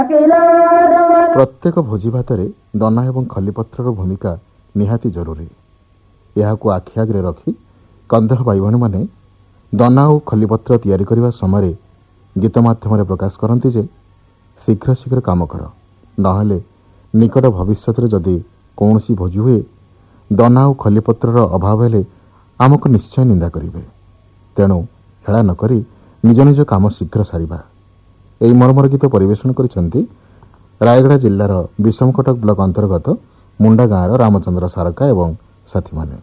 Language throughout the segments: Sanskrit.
प्रत्येक भोजीभात दना एवं खलीपत्र भूमिका निहाती जरूरी। यह आखि आगे रखी कंधर भाई भाई मैंने दना और खलीपत्र तैयारी करने समय गीत माध्यम प्रकाश करती जे शीघ्र शीघ्र काम कर नहेले निकट भविष्य जदि कौन भोजी हुए दना और खलीपत्र अभाव हेले आमको निश्चय निंदा करेंगे। तेणु हेला नक निज निज काम शीघ्र सारिबा। यही मर्मर गीत परिवेशन कर रायगढ़ जिलार विषमकटक ब्लॉक अंतर्गत मुंडा गाँव रामचंद्र सारका एवं साथी माने।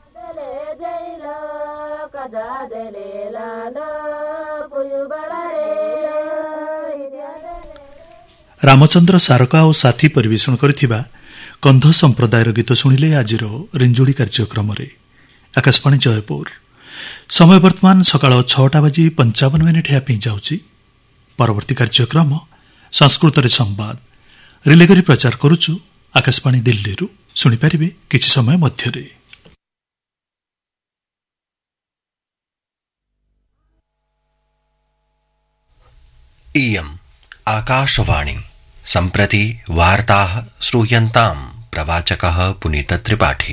रामचंद्र सारका और साथी परिवेशन करथिबा कंध संप्रदायर गीत शुणिले आजिर रिंजुड़ी कार्यक्रम आकाशवाणी जयपुर। समय वर्तमान सकाळ 6:55 हेपी जाउची। परवर्ती कार्यक्रम संस्कृत रे संवाद रिले करी प्रचार करुचु आकाशवाणी दिल्ली रु सुनि परिबे किछि समय मध्यरे। इयम् आकाशवाणी सम्प्रति वार्ताः श्रूयन्ताम्। प्रवाचकः पुनीत त्रिपाठी।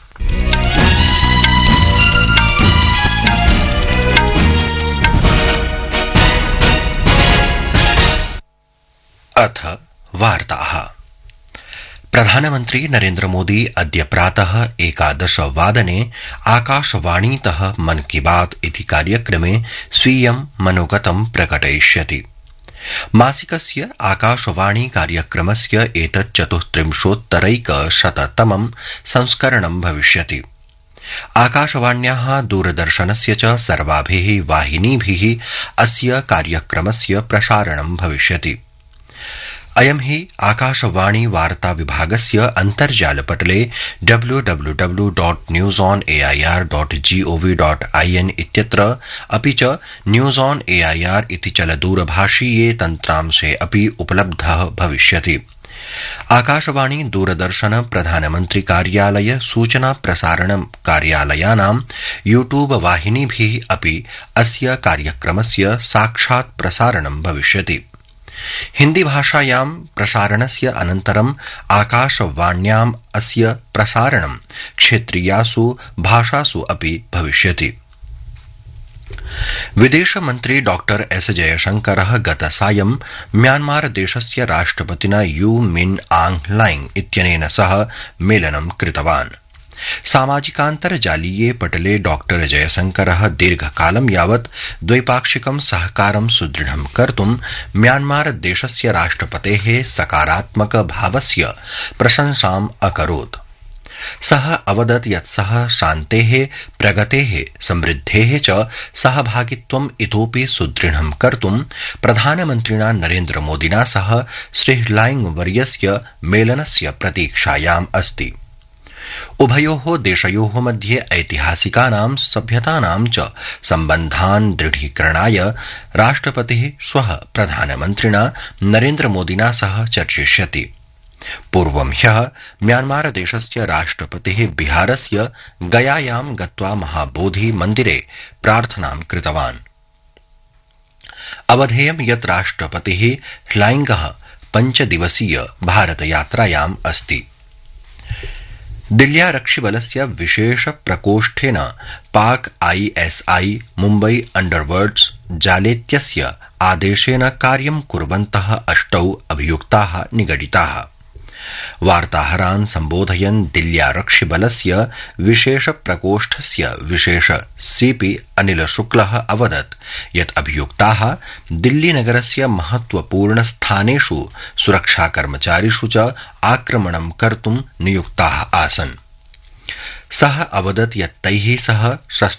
अथ वार्ताः। प्रधानमन्त्री नरेन्द्र मोदी अद्य प्रातः 11 वादने आकाशवाणीतः मन की बात इति कार्यक्रमे स्वीयं मनोगतं प्रकटयिष्यति। मासिकस्य आकाशवाणी कार्यक्रमस्य एतत् 34,100तमं संस्करणं भविष्यति। आकाशवाण्याः दूरदर्शनस्य च सर्वाभिः वाहिनीभिः अस्य कार्यक्रमस्य प्रसारणं भविष्यति। अयं हि आकाशवाणी वार्ता विभागस्य अन्तर्जालपटले www.newsonair.gov.in इत्यत्र अपि च न्यूज ऑन एआईआर इति चलदूरभाषीये तन्त्रांशे अपि उपलब्धः भविष्यति। आकाशवाणी दूरदर्शन प्रधानमन्त्री कार्यालय सूचना प्रसारण कार्यालयानां यूट्यूब वाहिनीभिः अपि अस्य कार्यक्रमस्य साक्षात् प्रसारणं भविष्यति। हिन्दी भाषायां प्रसारणस्य अनन्तरं आकाशवाण्याम् अस्य प्रसारणं क्षेत्रीयासु भाषासु अपि भविष्यति। विदेशमन्त्री डॉक्टर एस जयशंकरः गतसायं म्यांमार देशस्य राष्ट्रपतिना यू मिन आंग लाइंग इत्यनेन सह मेलनं कृतवान्। सामाजिकान्तर्जालीये पटले डॉक्टर जयशंकरः दीर्घकालं यावत् द्वैपाक्षिकं सहकारं सुदृढं कर्तुं म्यांमार देशस्य राष्ट्रपतेः सकारात्मक भावस्य प्रशंसाम् अकरोत्। सः अवदत् यत् सः शान्तेः प्रगतेः समृद्धेः च सहभागित्वम् इतोपि सुदृढं कर्तुं प्रधानमन्त्रिणा नरेन्द्र मोदिना सह श्री लाइंग वर्यस्य मेलनस्य प्रतीक्षायाम् अस्ति। उभयोः देशयोः मध्ये ऐतिहासिकानां सभ्यतानां च सम्बन्धान् दृढीकरणाय राष्ट्रपतिः श्वः प्रधानमन्त्रिणा नरेन्द्र मोदिना सह चर्चिष्यति। पूर्वं ह्यः म्यांमार देशस्य राष्ट्रपतिः बिहारस्य गयायां गत्वा महाबोधि मन्दिरे प्रार्थनां कृतवान्। अवधेयं यत् राष्ट्रपतिः ह्लाइंगः 5 दिवसीय भारतयात्रायाम् अस्ति। दिल्ल्यारक्षिबलस्य विशेष प्रकोष्ठेन पाक आईएसआई मुम्बई अंडरवर्ल्ड्स जालेत्यस्य आदेशेन कार्यं कुर्वन्तः 8 अभियुक्ताः निगडिताः। वार्ताहरान् सम्बोधयन् दिल्ल्यारक्षिबलस्य विशेष प्रकोष्ठस्य विशेष सीपी अनिल शुक्लः अवदत् यत् अभियुक्ताः दिल्लीनगरस्य महत्वपूर्ण स्थानेषु सुरक्षाकर्मचारिषु च आक्रमणं कर्तुं नियुक्ताः आसन्। सः अवदत् यत् तैः सह